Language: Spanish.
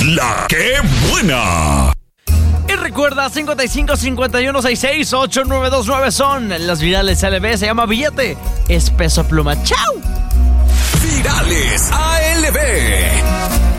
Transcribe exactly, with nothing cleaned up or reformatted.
La que buena. Y recuerda, cincuenta y cinco, cincuenta y uno, sesenta y seis, ocho nueve dos nueve son las virales L B. Se llama Billete, es Peso Pluma. ¡Chao! Virales A L B.